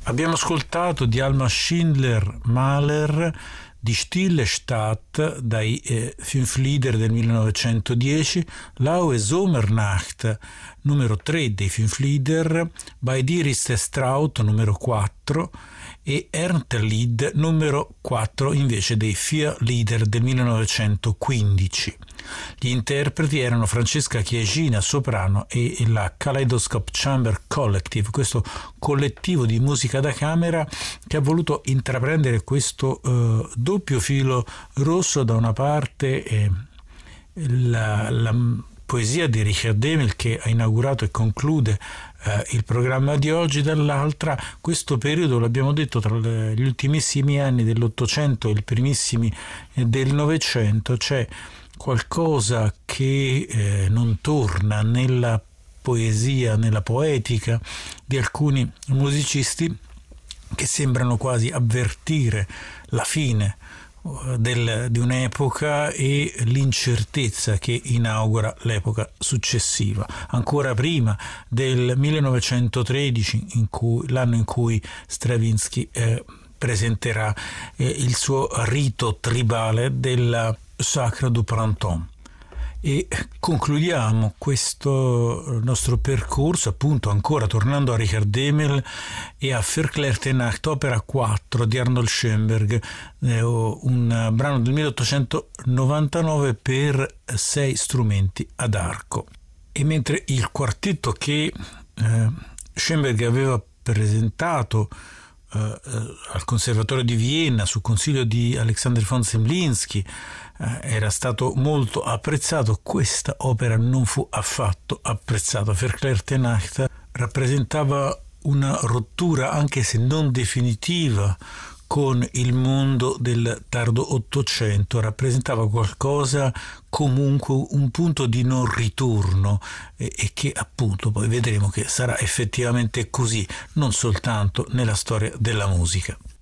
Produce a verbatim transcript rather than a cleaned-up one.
Abbiamo ascoltato di Alma Schindler Mahler di Stille Stadt dai eh, Fünf Lieder del millenovecentodieci, Laue Sommernacht numero tre dei Fünf Lieder, Bei dir ist es traut numero quattro e Erntelied numero quattro invece dei Vier Lieder del millenovecentoquindici. Gli interpreti erano Francesca Chiesina, soprano, e la Kaleidoscope Chamber Collective, questo collettivo di musica da camera che ha voluto intraprendere questo eh, doppio filo rosso. Da una parte eh, la, la poesia di Richard Demel, che ha inaugurato e conclude eh, il programma di oggi, dall'altra questo periodo, l'abbiamo detto, tra le, gli ultimissimi anni dell'Ottocento e i primissimi del Novecento. C'è qualcosa che eh, non torna nella poesia, nella poetica di alcuni musicisti, che sembrano quasi avvertire la fine del, di un'epoca e l'incertezza che inaugura l'epoca successiva. Ancora prima del millenovecentotredici, in cui, l'anno in cui Stravinsky eh, presenterà eh, il suo rito tribale della Sacre du Printemps. E concludiamo questo nostro percorso appunto ancora tornando a Richard Demel e a Verklärte Nacht, opera quattro di Arnold Schoenberg, eh, un brano del milleottocentonovantanove per sei strumenti ad arco. E mentre il quartetto che eh, Schoenberg aveva presentato eh, al Conservatorio di Vienna su consiglio di Alexander von Zemlinsky era stato molto apprezzato, questa opera non fu affatto apprezzata. Verklärte Nacht rappresentava una rottura, anche se non definitiva, con il mondo del tardo Ottocento, rappresentava qualcosa, comunque un punto di non ritorno, e, e che appunto poi vedremo che sarà effettivamente così, non soltanto nella storia della musica.